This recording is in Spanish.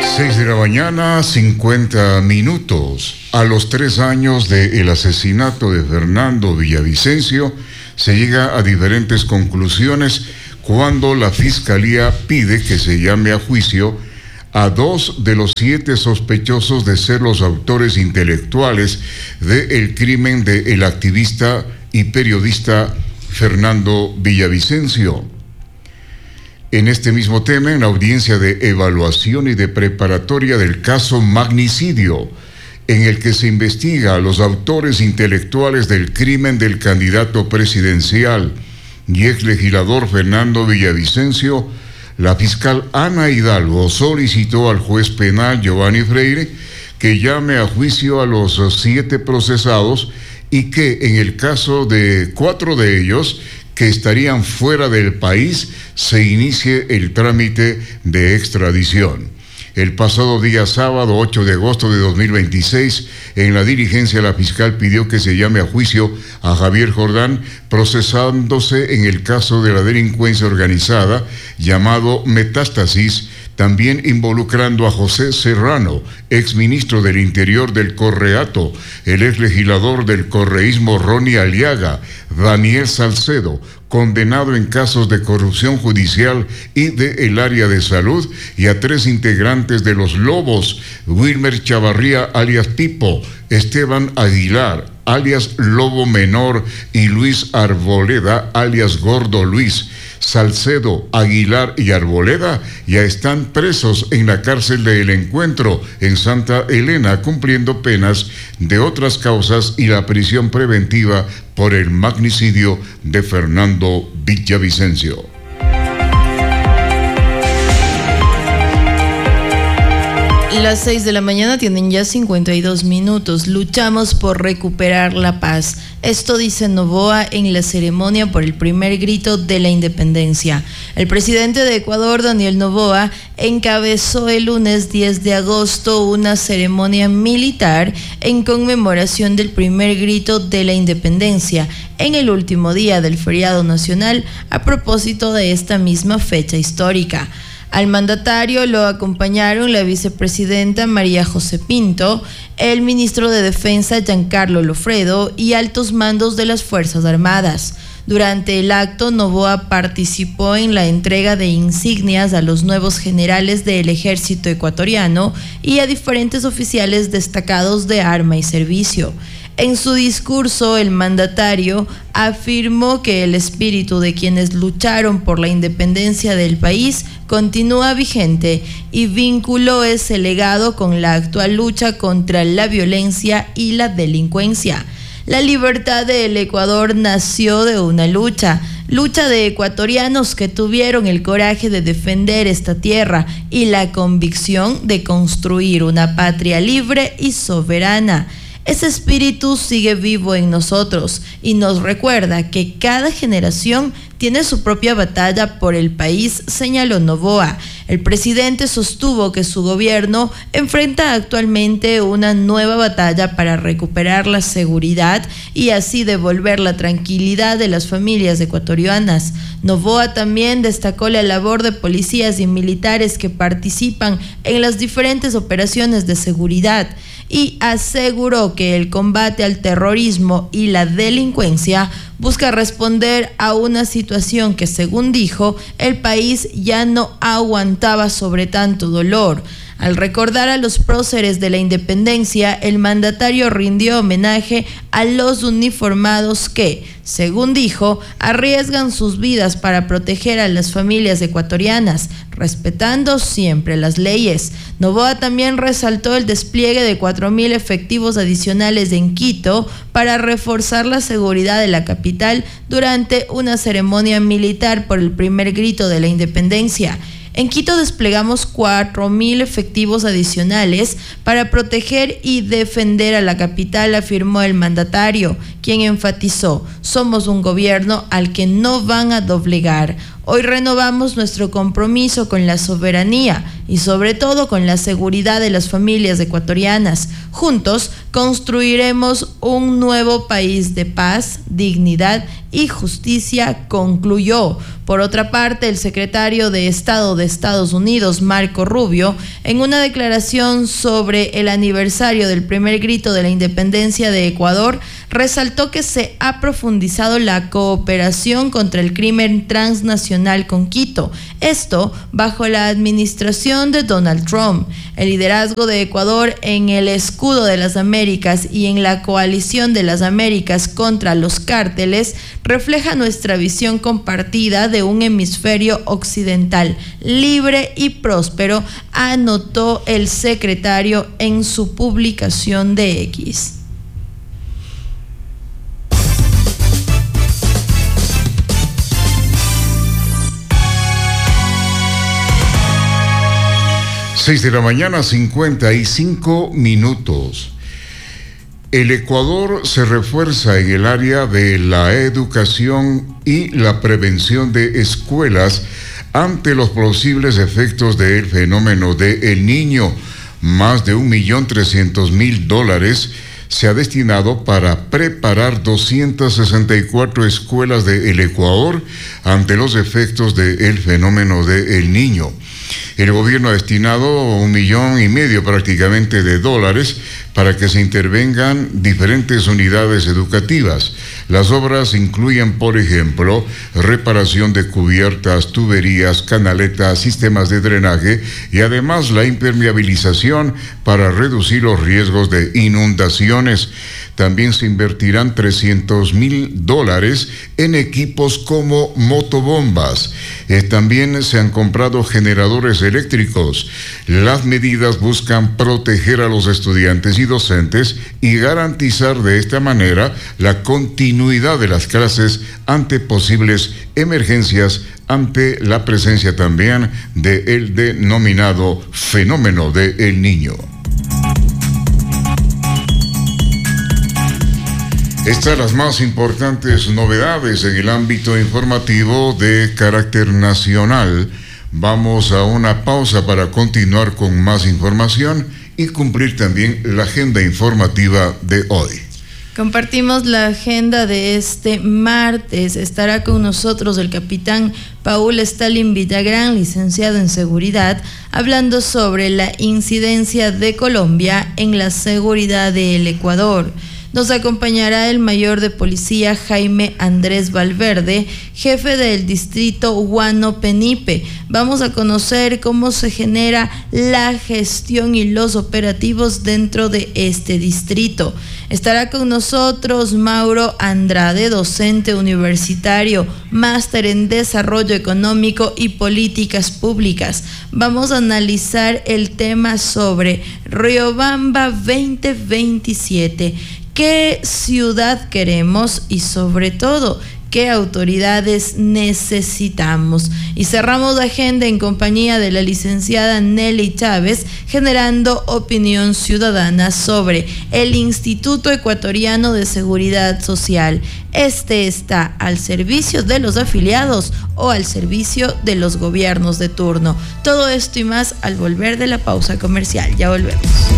6 de la mañana, 50 minutos. A los 3 años del asesinato de Fernando Villavicencio, se llega a diferentes conclusiones cuando la Fiscalía pide que se llame a juicio a 2 de los 7 sospechosos de ser los autores intelectuales del crimen del activista y periodista Fernando Villavicencio. En este mismo tema, en la audiencia de evaluación y de preparatoria del caso magnicidio, en el que se investiga a los autores intelectuales del crimen del candidato presidencial y exlegislador Fernando Villavicencio, la fiscal Ana Hidalgo solicitó al juez penal Giovanni Freire que llame a juicio a los 7 procesados y que en el caso de 4 de ellos que estarían fuera del país, se inicie el trámite de extradición. El pasado día sábado, 8 de agosto de 2026, en la diligencia la fiscal pidió que se llame a juicio a Javier Jordán, procesándose en el caso de la delincuencia organizada llamado Metástasis, también involucrando a José Serrano, exministro del Interior del Correato, el exlegislador del correísmo Ronnie Aliaga, Daniel Salcedo, condenado en casos de corrupción judicial y del área de salud, y a 3 integrantes de los Lobos, Wilmer Chavarría, alias Pipo, Esteban Aguilar, alias Lobo Menor, y Luis Arboleda, alias Gordo Luis. Salcedo, Aguilar y Arboleda ya están presos en la cárcel de El Encuentro en Santa Elena, cumpliendo penas de otras causas y la prisión preventiva por el magnicidio de Fernando Villavicencio. Las 6 de la mañana tienen ya 52 minutos. Luchamos por recuperar la paz. Esto dice Noboa en la ceremonia por el primer grito de la independencia. El presidente de Ecuador, Daniel Noboa, encabezó el lunes 10 de agosto una ceremonia militar en conmemoración del primer grito de la independencia, en el último día del feriado nacional, a propósito de esta misma fecha histórica. Al mandatario lo acompañaron la vicepresidenta María José Pinto, el ministro de Defensa Giancarlo Lofredo y altos mandos de las Fuerzas Armadas. Durante el acto, Noboa participó en la entrega de insignias a los nuevos generales del ejército ecuatoriano y a diferentes oficiales destacados de arma y servicio. En su discurso, el mandatario afirmó que el espíritu de quienes lucharon por la independencia del país continúa vigente y vinculó ese legado con la actual lucha contra la violencia y la delincuencia. La libertad del Ecuador nació de una lucha de ecuatorianos que tuvieron el coraje de defender esta tierra y la convicción de construir una patria libre y soberana. Ese espíritu sigue vivo en nosotros y nos recuerda que cada generación tiene su propia batalla por el país, señaló Noboa. El presidente sostuvo que su gobierno enfrenta actualmente una nueva batalla para recuperar la seguridad y así devolver la tranquilidad de las familias ecuatorianas. Noboa también destacó la labor de policías y militares que participan en las diferentes operaciones de seguridad y aseguró que el combate al terrorismo y la delincuencia busca responder a una situación que, según dijo, el país ya no aguantaba sobre tanto dolor. Al recordar a los próceres de la independencia, el mandatario rindió homenaje a los uniformados que, según dijo, arriesgan sus vidas para proteger a las familias ecuatorianas, respetando siempre las leyes. Noboa también resaltó el despliegue de 4,000 efectivos adicionales en Quito para reforzar la seguridad de la capital durante una ceremonia militar por el primer grito de la independencia. En Quito desplegamos 4,000 efectivos adicionales para proteger y defender a la capital, afirmó el mandatario, quien enfatizó: somos un gobierno al que no van a doblegar. Hoy renovamos nuestro compromiso con la soberanía y sobre todo con la seguridad de las familias ecuatorianas. Juntos construiremos un nuevo país de paz, dignidad y Justicia concluyó. Por otra parte, el secretario de Estado de Estados Unidos, Marco Rubio, en una declaración sobre el aniversario del primer grito de la independencia de Ecuador, resaltó que se ha profundizado la cooperación contra el crimen transnacional con Quito, esto bajo la administración de Donald Trump. El liderazgo de Ecuador en el Escudo de las Américas y en la Coalición de las Américas contra los cárteles refleja nuestra visión compartida de un hemisferio occidental libre y próspero, anotó el secretario en su publicación de X. Seis de la mañana, 55 minutos. El Ecuador se refuerza en el área de la educación y la prevención de escuelas ante los posibles efectos del fenómeno de El Niño. Más de $1.300.000 se ha destinado para preparar 264 escuelas del Ecuador ante los efectos del fenómeno de El Niño. El gobierno ha destinado $1,5 millones prácticamente de dólares para que se intervengan diferentes unidades educativas. Las obras incluyen, por ejemplo, reparación de cubiertas, tuberías, canaletas, sistemas de drenaje y además la impermeabilización para reducir los riesgos de inundaciones. También se invertirán $300.000 en equipos como motobombas. También se han comprado generadores eléctricos. Las medidas buscan proteger a los estudiantes y docentes y garantizar de esta manera la continuidad de las clases ante posibles emergencias, ante la presencia también del denominado fenómeno de El Niño. Estas las más importantes novedades en el ámbito informativo de carácter nacional. Vamos a una pausa para continuar con más información y cumplir también la agenda informativa de hoy. Compartimos la agenda de este martes. Estará con nosotros el capitán Paul Stalin Villagrán, licenciado en seguridad, hablando sobre la incidencia de Colombia en la seguridad del Ecuador. Nos acompañará el mayor de policía Jaime Andrés Valverde, jefe del distrito Huano Penipe. Vamos a conocer cómo se genera la gestión y los operativos dentro de este distrito. Estará con nosotros Mauro Andrade, docente universitario, máster en Desarrollo Económico y Políticas Públicas. Vamos a analizar el tema sobre Riobamba 2027. ¿Qué ciudad queremos y sobre todo qué autoridades necesitamos? Y cerramos la agenda en compañía de la licenciada Nelly Chávez, generando opinión ciudadana sobre el Instituto Ecuatoriano de Seguridad Social. Este está al servicio de los afiliados o al servicio de los gobiernos de turno. Todo esto y más al volver de la pausa comercial. Ya volvemos.